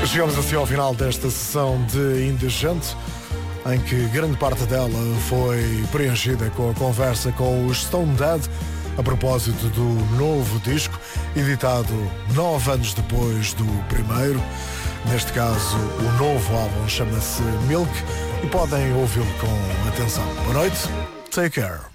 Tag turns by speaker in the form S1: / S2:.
S1: Chegamos assim ao final desta sessão de Indigente, em que grande parte dela foi preenchida com a conversa com os Stone Dead a propósito do novo disco, editado 9 anos depois do primeiro. Neste caso, o novo álbum chama-se Milk e podem ouvi-lo com atenção. Boa noite, take care.